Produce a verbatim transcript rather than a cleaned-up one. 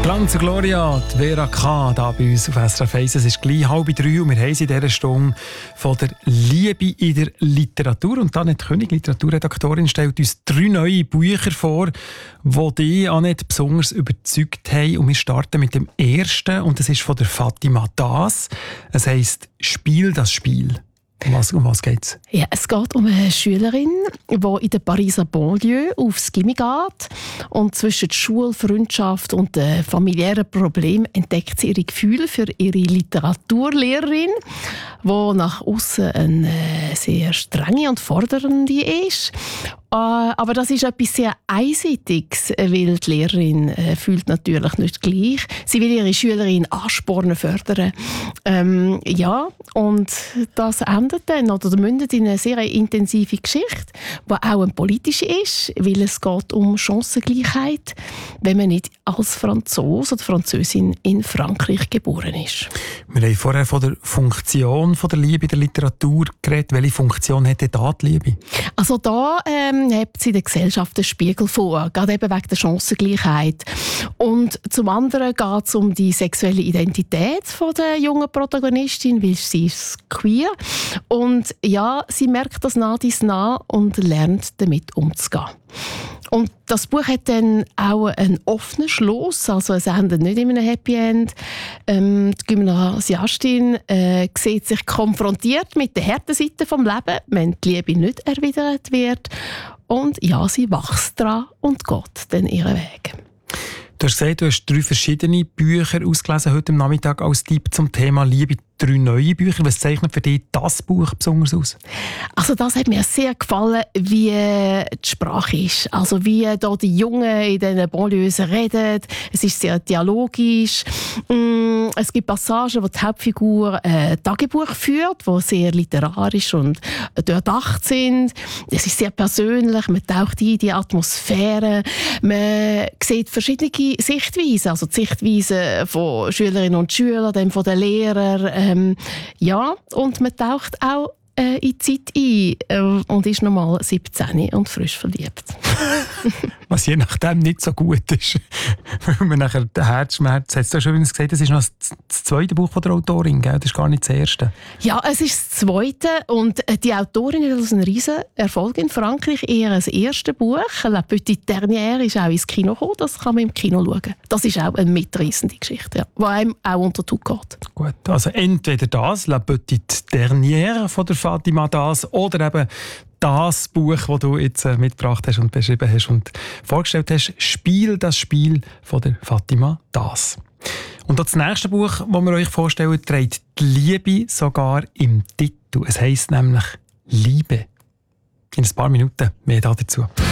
Glanz und Gloria, die Vera K. hier bei uns auf S R F eins. Es ist gleich halb drei und wir haben sie in dieser Stunde von der Liebe in der Literatur. Und Annette König, Literaturredaktorin, stellt uns drei neue Bücher vor, die dich, Annette, besonders überzeugt haben. Und wir starten mit dem ersten, und das ist von der Fatima Das. Es heisst «Spiel das Spiel». Um was, um was geht's? Ja, es geht um eine Schülerin, die in der Pariser Banlieue aufs Gimmi geht. Und zwischen der Schule, Freundschaft und den familiären Problemen entdeckt sie ihre Gefühle für ihre Literaturlehrerin, die nach außen eine sehr strenge und fordernde ist. Aber das ist etwas sehr Einseitiges, weil die Lehrerin äh, fühlt natürlich nicht gleich. Sie will ihre Schülerin anspornen, fördern. Ähm, ja, und das endet dann oder mündet in eine sehr intensive Geschichte, die auch eine politische ist, weil es geht um Chancengleichheit, wenn man nicht als Franzose oder Französin in Frankreich geboren ist. Wir haben vorher von der Funktion von der Liebe in der Literatur geredet. Welche Funktion hat denn da die Liebe? Also da ähm, hebt sie der Gesellschaft einen Spiegel vor, gerade eben wegen der Chancengleichheit. Und zum anderen geht es um die sexuelle Identität von der jungen Protagonistin, weil sie ist queer. Und ja, sie merkt das nah dies nah und lernt damit umzugehen. Und das Buch hat dann auch einen offenen Schluss, also es endet nicht in einem Happy End. Ähm, die Gymnasiastin äh, sieht sich konfrontiert mit der harten Seite des Lebens, wenn die Liebe nicht erwidert wird. Und ja, sie wächst daran und geht dann ihren Weg. Du hast gesagt, du hast drei verschiedene Bücher ausgelesen heute am Nachmittag als Tipp zum Thema Liebe. Drei neue Bücher. Was zeichnet für dich das Buch besonders aus? Also das hat mir sehr gefallen, wie die Sprache ist. Also wie da die Jungen in diesen Banlieues reden. Es ist sehr dialogisch. Es gibt Passagen, wo die Hauptfigur ein Tagebuch führt, wo sehr literarisch und durchdacht sind. Es ist sehr persönlich. Man taucht ein in die Atmosphäre. Man sieht verschiedene Sichtweisen. Also die Sichtweise von Schülerinnen und Schülern, dann von den Lehrern. Ähm, ja, und man taucht auch äh, in die Zeit ein äh, und ist nochmal siebzehn und frisch verliebt. Was je nachdem nicht so gut ist. Weil man nachher den Herzschmerz hat. Du hast übrigens gesagt, das ist noch das zweite Buch von der Autorin, gell? Das ist gar nicht das erste. Ja, es ist das zweite und die Autorin hat also einen riesen Erfolg in Frankreich. Ihr erstes Buch, «La Petite Dernière», ist auch ins Kino gekommen. Das kann man im Kino schauen. Das ist auch eine mitreissende Geschichte, ja, die einem auch unter die Haut geht. Gut, also entweder das, «La Petite Dernière» von der Fatima Das, oder eben das Buch, das du jetzt mitgebracht hast und beschrieben hast und vorgestellt hast, «Spiel das Spiel» von der Fatima Das. Und das nächste Buch, das wir euch vorstellen, trägt die Liebe sogar im Titel. Es heisst nämlich «Liebe». In ein paar Minuten mehr dazu.